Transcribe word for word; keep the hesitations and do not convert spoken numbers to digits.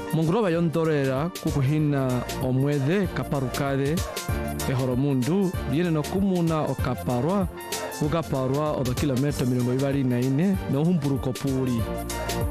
Munguroba yondorera kukuhina omwede kaparukade ehoromundu viene no kumuna okaparwa ukaparwa odo kilometro mirongo ibari na ine no humpuruko puri